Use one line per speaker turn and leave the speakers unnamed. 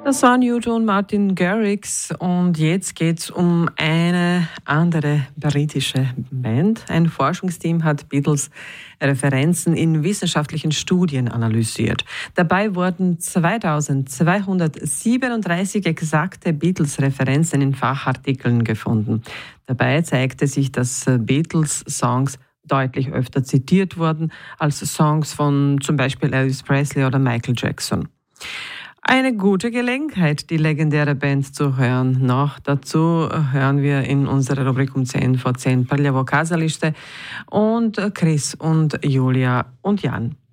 Das waren Jutta und Martin Garrix und jetzt geht's um eine andere britische Band. Ein Forschungsteam hat Beatles Referenzen in wissenschaftlichen Studien analysiert. Dabei wurden 2237 exakte Beatles-Referenzen in Fachartikeln gefunden. Dabei zeigte sich, dass Beatles-Songs deutlich öfter zitiert wurden als Songs von zum Beispiel Elvis Presley oder Michael Jackson. Eine gute Gelegenheit, die legendäre Band zu hören. Noch dazu hören wir in unserer Rubrik um 10 vor 10 Prljavo Kazalište und Chris und Julia und Jan.